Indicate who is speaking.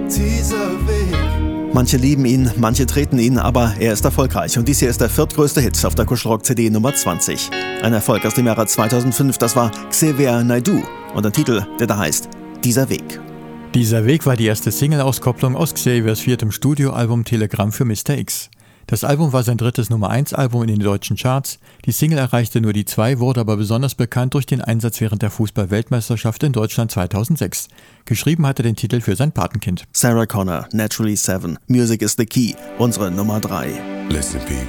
Speaker 1: dieser Weg.
Speaker 2: Manche lieben ihn, manche treten ihn, aber er ist erfolgreich. Und dies hier ist der viertgrößte Hit auf der Kuschelrock-CD Nummer 20. Ein Erfolg aus dem Jahre 2005, das war Xavier Naidoo und ein Titel, der da heißt Dieser Weg.
Speaker 3: Dieser Weg war die erste Single-Auskopplung aus Xaviers 4. Studioalbum Telegramm für Mr. X. Das Album war sein drittes Nummer-1-Album in den deutschen Charts. Die Single erreichte nur die 2, wurde aber besonders bekannt durch den Einsatz während der Fußball-Weltmeisterschaft in Deutschland 2006. Geschrieben hatte den Titel für sein Patenkind.
Speaker 2: Sarah Connor, Naturally 7, Music is the Key, unsere Nummer 3.
Speaker 1: Listen, people.